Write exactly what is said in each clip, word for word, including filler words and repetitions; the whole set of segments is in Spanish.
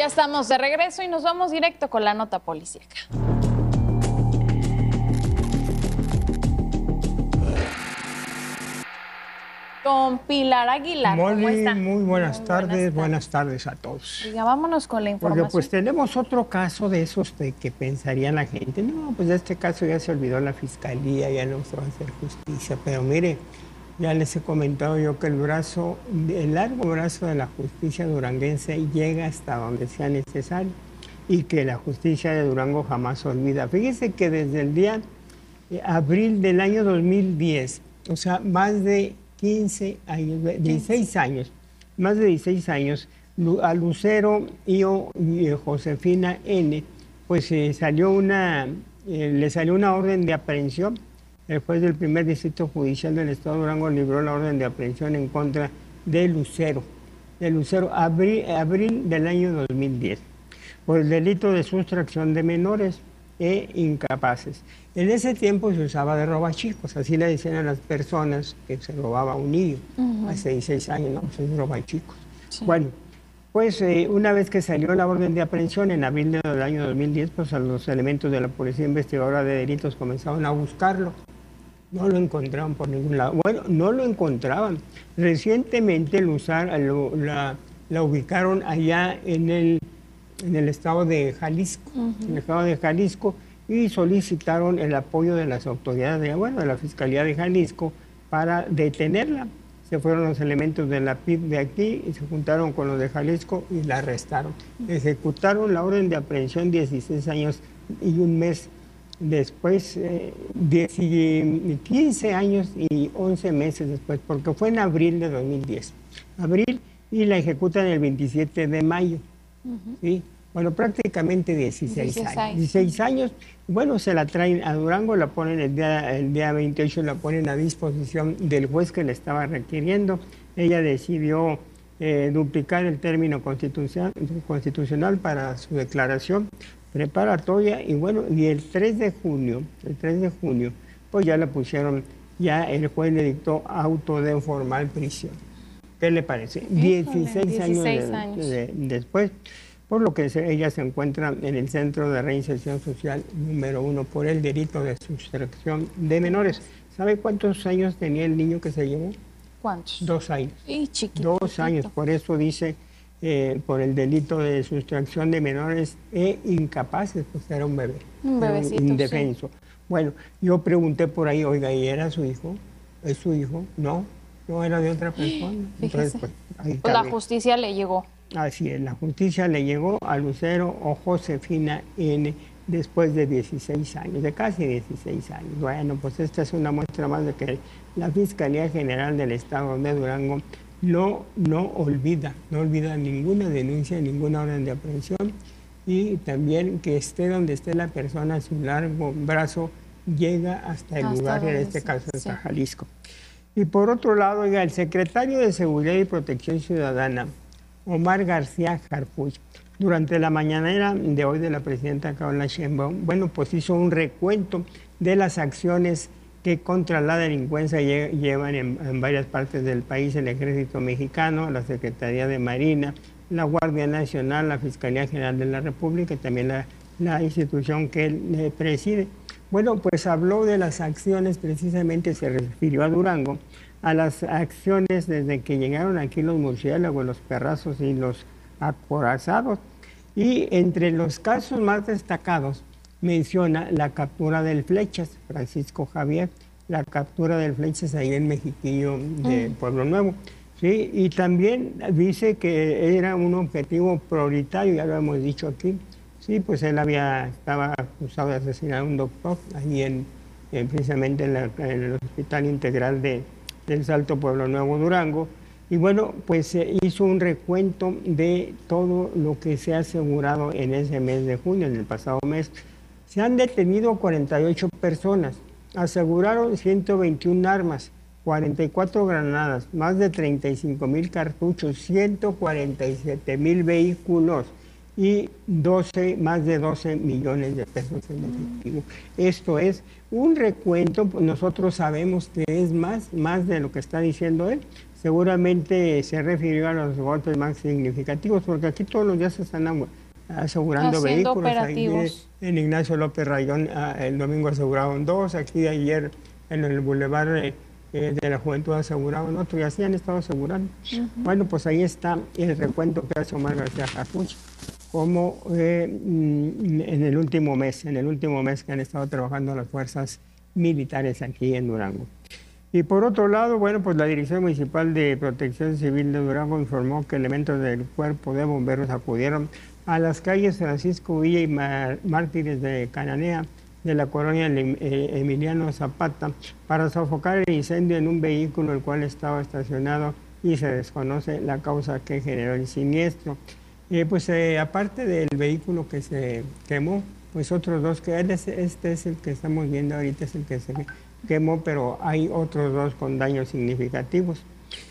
Ya estamos de regreso y nos vamos directo con la nota policíaca. Con Pilar Aguilar, ¿cómo Muy, está? muy buenas Muy tardes, buenas buenas tardes a todos. Oiga, vámonos con la información. Porque pues tenemos otro caso de esos de que pensaría la gente, no, pues de este caso ya se olvidó la fiscalía, ya no se va a hacer justicia, pero mire, ya les he comentado yo que el brazo, el largo brazo de la justicia duranguense llega hasta donde sea necesario y que la justicia de Durango jamás olvida. Fíjese que desde el día de abril del año dos mil diez, o sea, más de quince años, dieciséis años, más de dieciséis años, a Lucero y, y Josefina N., pues eh, salió una, eh, le salió una orden de aprehensión. El juez del primer distrito judicial del estado de Durango libró la orden de aprehensión en contra de Lucero, de Lucero, abril, abril del año dos mil diez, por el delito de sustracción de menores e incapaces. En ese tiempo se usaba de robachicos, así le decían a las personas que se robaba un niño, uh-huh. hace dieciséis años, no, pues es robachicos. Sí. Bueno, pues eh, una vez que salió la orden de aprehensión en abril del año dos mil diez, pues a los elementos de la Policía Investigadora de Delitos comenzaron a buscarlo. No lo encontraban por ningún lado. Bueno, no lo encontraban. Recientemente lo usaron, lo, la, la ubicaron allá en el, en el estado de Jalisco, uh-huh. en el estado de Jalisco, y solicitaron el apoyo de las autoridades, de, bueno, de la Fiscalía de Jalisco para detenerla. Se fueron los elementos de la P I D de aquí y se juntaron con los de Jalisco y la arrestaron. Ejecutaron la orden de aprehensión dieciséis años y un mes después, eh, quince años y once meses después, porque fue en abril de dos mil diez. Abril, y la ejecutan el veintisiete de mayo. Uh-huh. ¿Sí? Bueno, prácticamente dieciséis años. dieciséis años. Bueno, se la traen a Durango, la ponen el día, el día veintiocho, la ponen a disposición del juez que le estaba requiriendo. Ella decidió eh, duplicar el término constitucional, constitucional para su declaración preparatoria, y bueno, y el tres de junio, el tres de junio, pues ya la pusieron, ya el juez le dictó auto de formal prisión. ¿Qué le parece? dieciséis años, de, años. De, después, por lo que se, ella se encuentra en el Centro de Reinserción Social número uno por el delito de sustracción de menores. ¿Sabe cuántos años tenía el niño que se llevó? ¿Cuántos? Dos años. Y chiquito. Dos años, por eso dice... Eh, por el delito de sustracción de menores e incapaces, pues era un bebé, un bebecito, indefenso. Sí. Bueno, yo pregunté por ahí, oiga, ¿y era su hijo? ¿Es su hijo? No, no era de otra persona. Entonces, pues, ahí pues la justicia le llegó. Así es, la justicia le llegó a Lucero o Josefina N. después de dieciséis años, de casi dieciséis años. Bueno, pues esta es una muestra más de que la Fiscalía General del Estado de Durango No, no olvida, no olvida ninguna denuncia, ninguna orden de aprehensión, y también que esté donde esté la persona, su largo brazo llega hasta el hasta lugar, en este sí, caso hasta sí. Jalisco. Y por otro lado, oiga, el secretario de Seguridad y Protección Ciudadana, Omar García Harfuch, durante la mañanera de hoy de la presidenta Claudia Sheinbaum, bueno, pues hizo un recuento de las acciones que contra la delincuencia llevan en, en varias partes del país el Ejército Mexicano, la Secretaría de Marina, la Guardia Nacional, la Fiscalía General de la República y también la, la institución que él preside. Bueno, pues habló de las acciones, precisamente se refirió a Durango, a las acciones desde que llegaron aquí los murciélagos, los perrazos y los acorazados. Y entre los casos más destacados, menciona la captura del Flechas, Francisco Javier, la captura del Flechas ahí en Mexiquillo de mm. Pueblo Nuevo. ¿Sí? Y también dice que era un objetivo prioritario, ya lo hemos dicho aquí. Sí, pues él había, estaba acusado de asesinar a un doctor ahí en, en precisamente en, la, en el Hospital Integral de, del Salto Pueblo Nuevo, Durango. Y bueno, pues se hizo un recuento de todo lo que se ha asegurado en ese mes de junio, en el pasado mes. Se han detenido cuarenta y ocho personas, aseguraron ciento veintiuna armas, cuarenta y cuatro granadas, más de treinta y cinco mil cartuchos, ciento cuarenta y siete mil vehículos y doce, más de doce millones de pesos en efectivo. Esto es un recuento, nosotros sabemos que es más, más de lo que está diciendo él. seguramente se refirió a los golpes más significativos, porque aquí todos los días se están asegurando Haciendo vehículos. operativos. Ahí, en Ignacio López Rayón el domingo aseguraron dos, aquí ayer en el Boulevard eh, de la Juventud aseguraron otro, y así han estado asegurando. Uh-huh. Bueno, pues ahí está el recuento que hace Omar García Harfuch, como eh, en el último mes, en el último mes que han estado trabajando las fuerzas militares aquí en Durango. Y por otro lado, bueno, pues la Dirección Municipal de Protección Civil de Durango informó que elementos del Cuerpo de Bomberos acudieron a las calles Francisco Villa y Mar Mártires de Cananea de la colonia Emiliano Zapata para sofocar el incendio en un vehículo el cual estaba estacionado y se desconoce la causa que generó el siniestro. Eh, pues eh, aparte del vehículo que se quemó, pues otros dos, que este es el que estamos viendo ahorita, es el que se quemó, pero hay otros dos con daños significativos.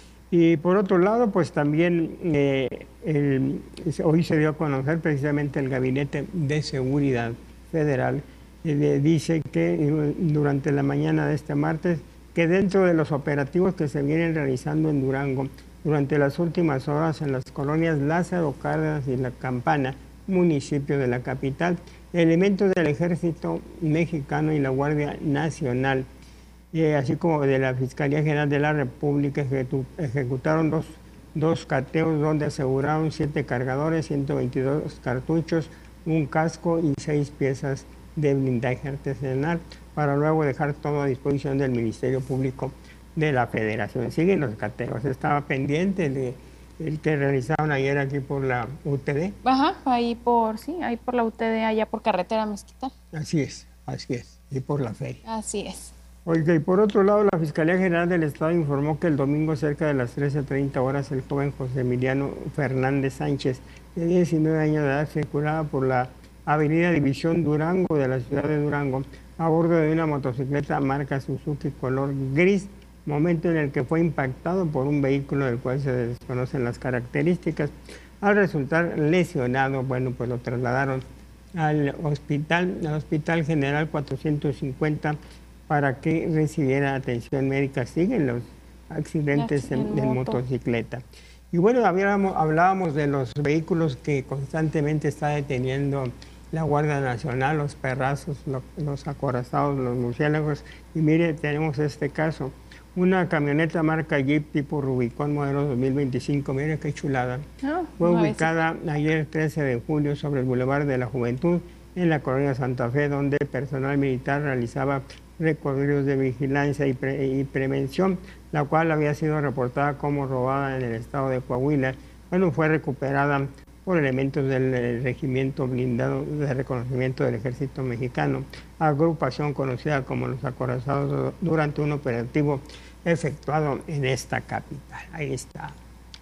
Y por otro lado, pues también eh, el, hoy se dio a conocer precisamente el Gabinete de Seguridad Federal, eh, dice que durante la mañana de este martes, que dentro de los operativos que se vienen realizando en Durango, durante las últimas horas en las colonias Lázaro Cárdenas y La Campana, municipio de la capital, elementos del Ejército Mexicano y la Guardia Nacional, eh, así como de la Fiscalía General de la República, ejecutaron dos, dos cateos donde aseguraron siete cargadores, ciento veintidós cartuchos, un casco y seis piezas de blindaje artesanal, para luego dejar todo a disposición del Ministerio Público de la Federación. Siguen los cateos, estaba pendiente de el que realizaron ayer aquí por la U T D. Ajá, ahí por, sí, ahí por la U T D, allá por carretera Mezquital. Así es, así es, y por la feria. Así es. Oiga, y por otro lado, la Fiscalía General del Estado informó que el domingo cerca de las trece treinta horas el joven José Emiliano Fernández Sánchez, de diecinueve años de edad, circulaba por la avenida División Durango de la ciudad de Durango a bordo de una motocicleta marca Suzuki color gris, momento en el que fue impactado por un vehículo del cual se desconocen las características. Al resultar lesionado, bueno, pues lo trasladaron al hospital, al Hospital General cuatrocientos cincuenta para que recibiera atención médica. Siguen los accidentes en, en motocicleta. Y bueno, hablábamos, hablábamos de los vehículos que constantemente está deteniendo la Guardia Nacional, los perrazos, los, los acorazados, los murciélagos. Y mire, tenemos este caso. Una camioneta marca Jeep tipo Rubicon modelo dos mil veinticinco, mire qué chulada. Oh, Fue ubicada vez. ayer trece de julio sobre el Boulevard de la Juventud en la colonia Santa Fe, donde personal militar realizaba recorridos de vigilancia y, pre y prevención, la cual había sido reportada como robada en el estado de Coahuila. Bueno, fue recuperada por elementos del Regimiento Blindado de Reconocimiento del Ejército Mexicano, agrupación conocida como los Acorazados, durante un operativo efectuado en esta capital. Ahí está.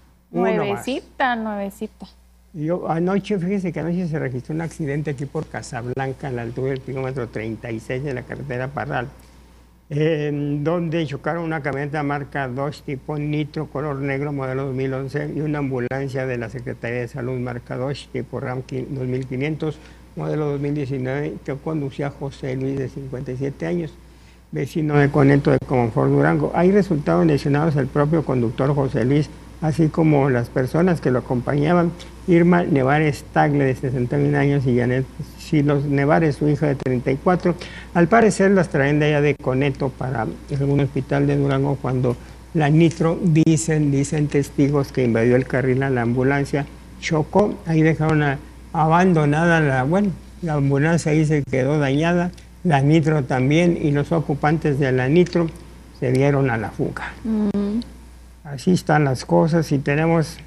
Nuevecita, nuevecita. Yo anoche, fíjese que anoche se registró un accidente aquí por Casablanca, a la altura del kilómetro treinta y seis de la carretera Parral, eh, donde chocaron una camioneta marca Dodge tipo Nitro color negro modelo dos mil once y una ambulancia de la Secretaría de Salud marca Dodge tipo Ram dos mil quinientos modelo dos mil diecinueve, que conducía José Luis, de cincuenta y siete años, vecino de Coneto de Comonfort, Durango. Ahí resultaron lesionados el propio conductor José Luis, así como las personas que lo acompañaban, Irma Nevares Tagle, de sesenta y un años, y Janet Silos Nevares, su hija, de treinta y cuatro. Al parecer las traen de allá de Coneto para algún hospital de Durango cuando la Nitro, dicen, dicen testigos, que invadió el carril a la ambulancia, chocó, ahí dejaron a, abandonada la, bueno, la ambulancia ahí se quedó dañada, la Nitro también, y los ocupantes de la Nitro se dieron a la fuga. Mm. Así están las cosas. Y tenemos,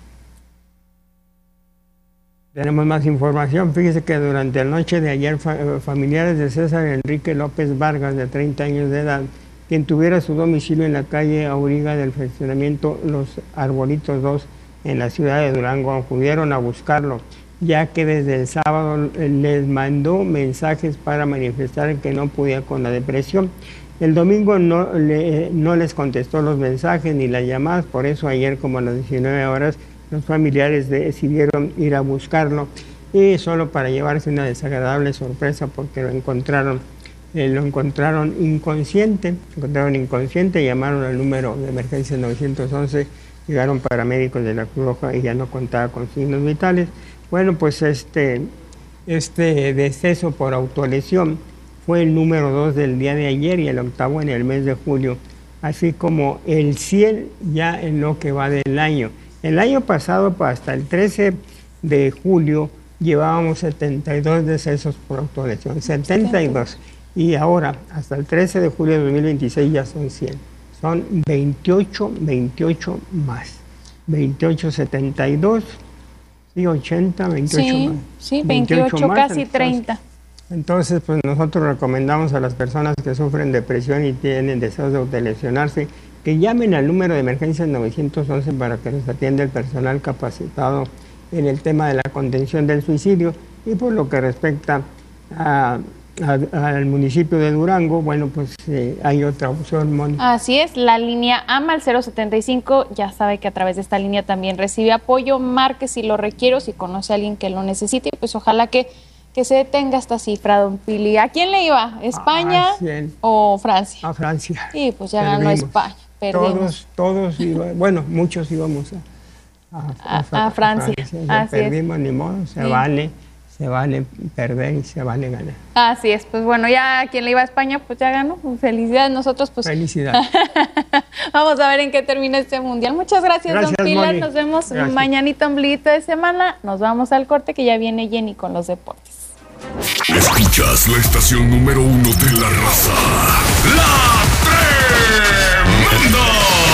tenemos más información. Fíjese que durante la noche de ayer, fa, familiares de César Enrique López Vargas, de treinta años de edad, quien tuviera su domicilio en la calle Auriga del fraccionamiento Los Arbolitos dos, en la ciudad de Durango, acudieron a buscarlo, ya que desde el sábado les mandó mensajes para manifestar que no podía con la depresión. El domingo no, le, no les contestó los mensajes ni las llamadas, por eso ayer, como a las diecinueve horas, los familiares decidieron ir a buscarlo, y solo para llevarse una desagradable sorpresa, porque lo encontraron, eh, lo encontraron inconsciente, lo encontraron inconsciente, llamaron al número de emergencia nueve once llegaron paramédicos de la Cruz Roja y ya no contaba con signos vitales. Bueno, pues este, este deceso por autolesión fue el número dos del día de ayer y el octavo en el mes de julio, así como el cien ya en lo que va del año. El año pasado, hasta el trece de julio, llevábamos setenta y dos decesos por autolesión, setenta y dos. Y ahora, hasta el trece de julio de dos mil veintiséis ya son cien. Son veintiocho, veintiocho más. veintiocho, setenta y dos, sí, ochenta, veintiocho sí, más. Sí, veintiocho, veintiocho más, casi entonces, treinta. Entonces, pues nosotros recomendamos a las personas que sufren depresión y tienen deseos de autolesionarse que llamen al número de emergencias nueve once para que los atienda el personal capacitado en el tema de la contención del suicidio. Y por lo que respecta a, a, al municipio de Durango, bueno, pues eh, hay otra opción, Mónica. Así es, la línea AMA al cero setenta y cinco, ya sabe que a través de esta línea también recibe apoyo, marque si lo requiere o si conoce a alguien que lo necesite, y pues ojalá que, que se detenga esta cifra, don Pili. ¿A quién le iba? ¿España ah, o Francia? A Francia. Sí, pues ya ganó España. Perdimos. Todos, todos, iba, bueno, muchos íbamos a, a, a, a Francia. A Francia. Así perdimos, es. Ni modo, se sí. vale, se vale perder y se vale ganar. Así es, pues bueno, ya quien le iba a España, pues ya ganó. Felicidades, nosotros pues. Felicidades. Vamos a ver en qué termina este mundial. Muchas gracias, gracias don Pilar. Moni. Nos vemos gracias. Mañanita, ombliguito de semana. Nos vamos al corte que ya viene Jenny con los deportes. Escuchas la estación número uno de la raza. ¡La Tremenda!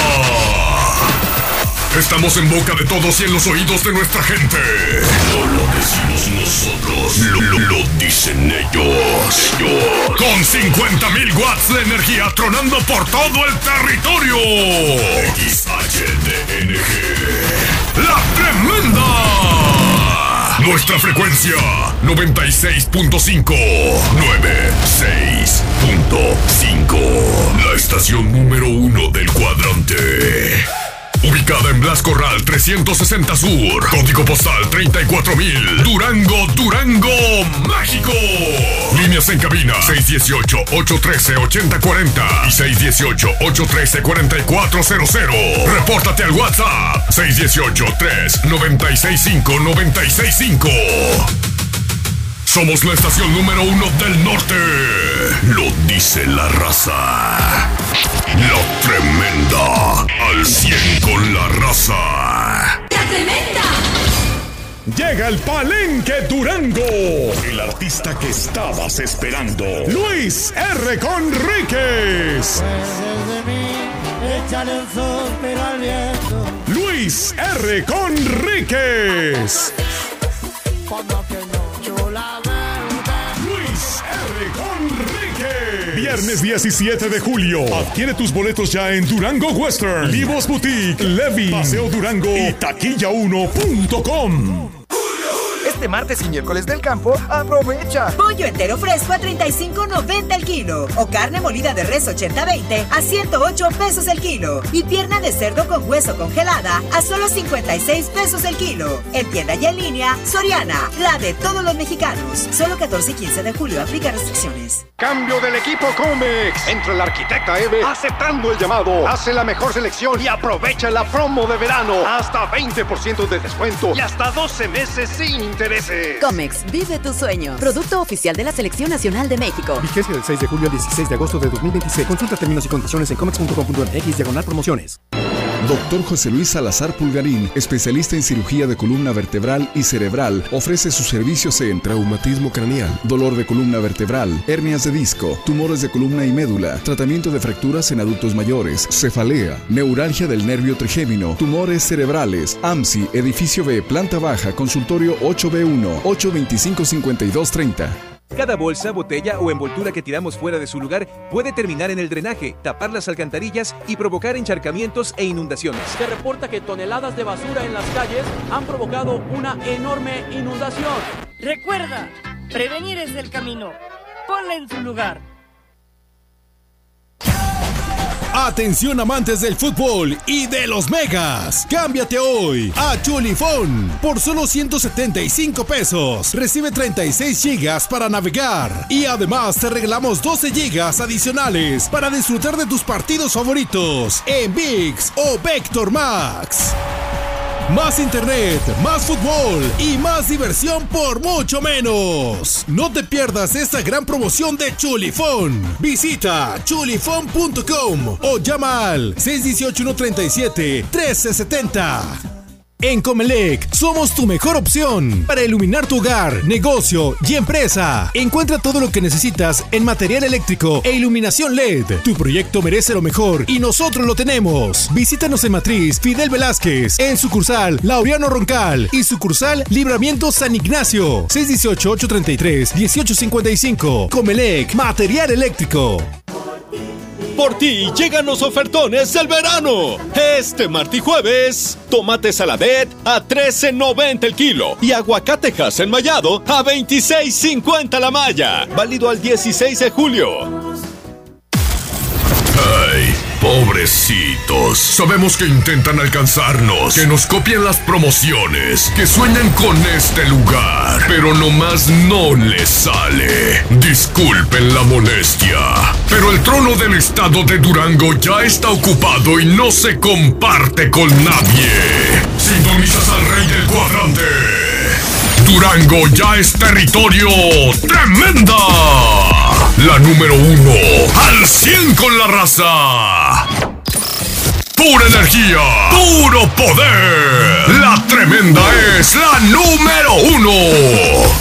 Estamos en boca de todos y en los oídos de nuestra gente. No lo decimos nosotros, lo, lo, lo dicen ellos. ellos. Con cincuenta mil watts de energía tronando por todo el territorio. X H D N G. ¡La Tremenda! Nuestra frecuencia noventa y seis punto cinco. noventa y seis punto cinco. La estación número uno del cuadrante. Ubicada en Blas Corral trescientos sesenta Sur. Código postal treinta y cuatro mil. Durango, Durango, México. Líneas en cabina seis uno ocho, ocho uno tres, ocho cero cuatro cero y seis uno ocho, ocho uno tres, cuatro cuatro cero cero. Repórtate al WhatsApp seis uno ocho, tres nueve seis cinco, nueve seis cinco. Somos la estación número uno del norte. Lo dice la raza. La Tremenda. Al cien con la raza. ¡La Tremenda! Llega el Palenque Durango. El artista que estabas esperando. Luis R. Conríquez. Luis R. Conríquez. Luis R. Conríquez. Viernes diecisiete de julio. Adquiere tus boletos ya en Durango Western, Vivos Boutique, Levi, Paseo Durango y taquilla uno punto com. Este martes y miércoles del campo, aprovecha. Pollo entero fresco a treinta y cinco noventa el kilo. O carne molida de res ochenta veinte a ciento ocho pesos el kilo. Y pierna de cerdo con hueso congelada a solo cincuenta y seis pesos el kilo. En tienda y en línea, Soriana, la de todos los mexicanos. Solo catorce y quince de julio, aplica restricciones. Cambio del equipo Comex. Entra la arquitecta Eve aceptando el llamado. Hace la mejor selección y aprovecha la promo de verano. Hasta veinte por ciento de descuento y hasta doce meses sin intereses. Comex, vive tu sueño. Producto oficial de la Selección Nacional de México. Vigencia del seis de julio al dieciséis de agosto de dos mil veintiséis. Consulta términos y condiciones en comex punto com punto m x diagonal promociones. Doctor José Luis Salazar Pulgarín, especialista en cirugía de columna vertebral y cerebral, ofrece sus servicios en traumatismo craneal, dolor de columna vertebral, hernias de disco, tumores de columna y médula, tratamiento de fracturas en adultos mayores, cefalea, neuralgia del nervio trigémino, tumores cerebrales, A M S I, edificio B, planta baja, consultorio ocho B uno, ocho veinticinco, cincuenta y dos treinta. Cada bolsa, botella o envoltura que tiramos fuera de su lugar puede terminar en el drenaje, tapar las alcantarillas y provocar encharcamientos e inundaciones. Se reporta que toneladas de basura en las calles han provocado una enorme inundación. Recuerda, prevenir es el camino. Ponla en su lugar. Atención amantes del fútbol y de los megas. Cámbiate hoy a Chulifón por solo ciento setenta y cinco pesos. Recibe treinta y seis gigas para navegar y además te regalamos doce gigas adicionales para disfrutar de tus partidos favoritos en ViX o Vector Max. Más internet, más fútbol y más diversión por mucho menos. No te pierdas esta gran promoción de Chulifón. Visita chulifón punto com o llama al seis uno ocho, uno tres siete, uno tres siete cero. En Comelec somos tu mejor opción para iluminar tu hogar, negocio y empresa. Encuentra todo lo que necesitas en material eléctrico e iluminación L E D. Tu proyecto merece lo mejor y nosotros lo tenemos. Visítanos en Matriz Fidel Velázquez, en sucursal Laureano Roncal y sucursal Libramiento San Ignacio. seis uno ocho, ocho tres tres, uno ocho cinco cinco. Comelec, material eléctrico. Por ti llegan los ofertones del verano. Este martes y jueves, tomate saladet a trece noventa el kilo y aguacate Hass enmayado a veintiséis cincuenta la malla. Válido al dieciséis de julio. Ay, pobrecitos. Sabemos que intentan alcanzarnos, que nos copian las promociones, que sueñan con este lugar, pero nomás no les sale. Disculpen la molestia, pero el trono del estado de Durango ya está ocupado y no se comparte con nadie. Sintonizas al rey del cuadrante. Durango ya es territorio tremenda. La número uno, al cien con la raza. Pura energía, puro poder. La tremenda es la número uno.